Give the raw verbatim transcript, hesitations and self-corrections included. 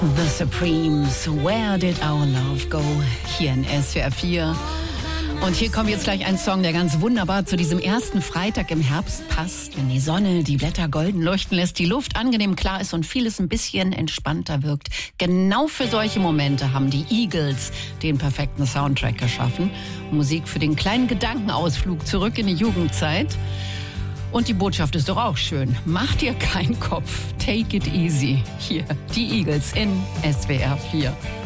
The Supremes, Where Did Our Love Go? Hier in S W R vier. Und hier kommt jetzt gleich ein Song, der ganz wunderbar zu diesem ersten Freitag im Herbst passt, wenn die Sonne die Blätter golden leuchten lässt, die Luft angenehm klar ist und vieles ein bisschen entspannter wirkt. Genau für solche Momente haben die Eagles den perfekten Soundtrack geschaffen. Musik für den kleinen Gedankenausflug zurück in die Jugendzeit. Und die Botschaft ist doch auch schön. Mach dir keinen Kopf. Take it easy. Hier, die Eagles in S W R vier.